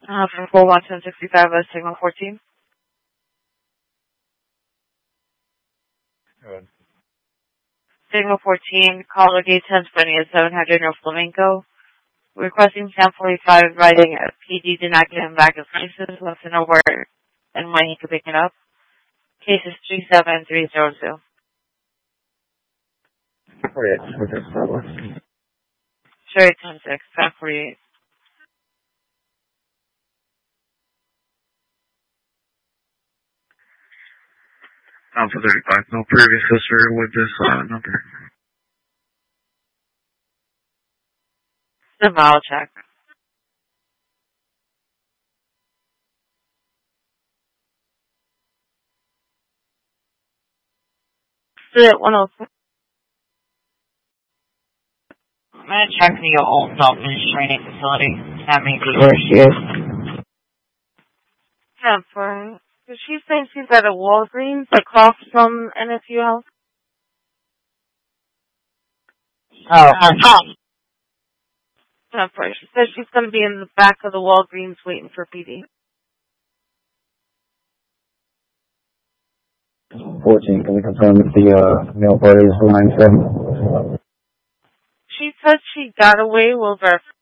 From 41765, signal 14. Good. Signal 14, caller gate 1020 at 700 North Flamenco. Requesting 1045, writing a PD did not get him back his license, wants to know where and when he could pick it up. Case is 37302. 48. Sure, 10-6, 1048. For 35. No previous history with this number. The mile check. Sit 104. I'm going to check the old Dolphins training facility. That may be where she is. Yeah, for... Did she say she's at a Walgreens across from NFU Health? Oh. Yeah, for she said she's going to be in the back of the Walgreens waiting for PD. 14, can we confirm if the mail party is 97? She said she got away. We'll verify.